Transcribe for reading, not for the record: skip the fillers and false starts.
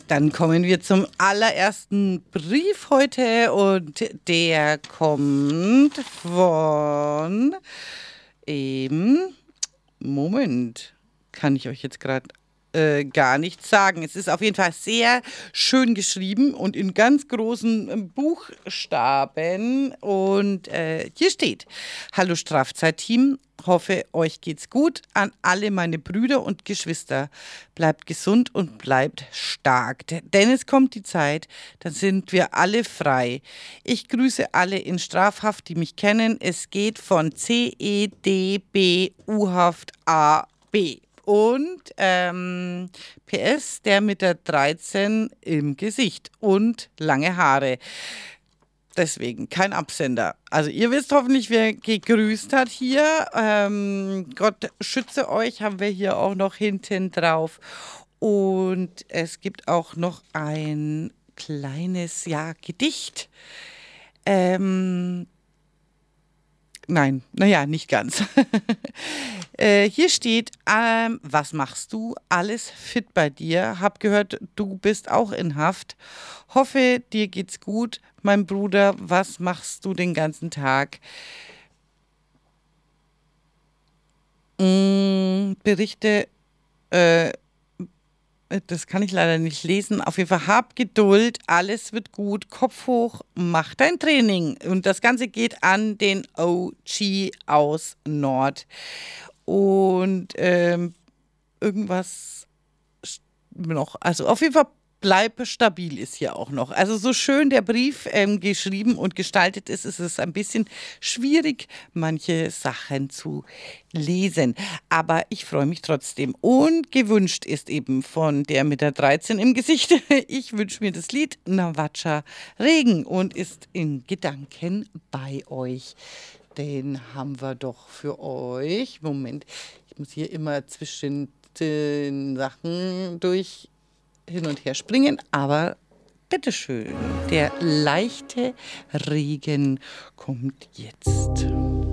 Dann kommen wir zum allerersten Brief heute und der kommt von Moment, kann ich euch jetzt gerade gar nichts sagen. Es ist auf jeden Fall sehr schön geschrieben und in ganz großen Buchstaben. Und hier steht: Hallo Strafzeit-Team, hoffe, euch geht's gut. An alle meine Brüder und Geschwister. Bleibt gesund und bleibt stark. Denn es kommt die Zeit, dann sind wir alle frei. Ich grüße alle in Strafhaft, die mich kennen. Es geht von CEDB U-Haft AB. Und PS, der mit der 13 im Gesicht und lange Haare. Deswegen kein Absender. Also ihr wisst hoffentlich, wer gegrüßt hat hier. Gott schütze euch, haben wir hier auch noch hinten drauf. Und es gibt auch noch ein kleines, Gedicht. Nein, naja, nicht ganz. Hier steht, was machst du? Alles fit bei dir. Hab gehört, du bist auch in Haft. Hoffe, dir geht's gut. Mein Bruder, was machst du den ganzen Tag? Berichte, äh, das kann ich leider nicht lesen. Auf jeden Fall hab Geduld, alles wird gut, Kopf hoch, mach dein Training. Und das Ganze geht an den OG aus Nord. Und irgendwas noch, also auf jeden Fall bleib stabil ist hier auch noch. Also so schön der Brief geschrieben und gestaltet ist, ist es ein bisschen schwierig, manche Sachen zu lesen. Aber ich freue mich trotzdem. Und gewünscht ist eben von der mit der 13 im Gesicht. Ich wünsche mir das Lied Navatscha Regen und ist in Gedanken bei euch. Den haben wir doch für euch. Moment, ich muss hier immer zwischen den Sachen durch hin und her springen, aber bitteschön, der leichte Regen kommt jetzt.